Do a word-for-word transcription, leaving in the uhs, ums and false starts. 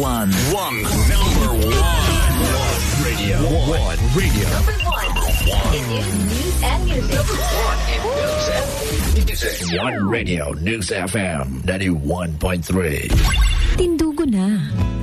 one. One. Number one. One radio. One radio. Number one. In news and music. Number one in news and music. One radio. News F M ninety-one point three. Tindugo na.